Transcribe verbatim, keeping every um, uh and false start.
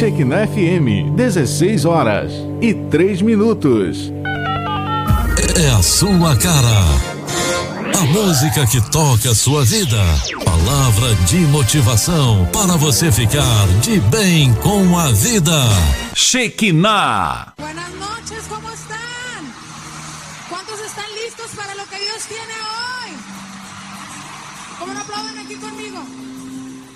Shekinah F M, dezesseis horas e três minutos. É a sua cara. A música que toca a sua vida. Palavra de motivação para você ficar de bem com a vida. Shekinah. Buenas noches, ¿cómo están? ¿Cuántos están listos para lo que Dios tiene hoy? ¿Cómo no aplauden aquí conmigo?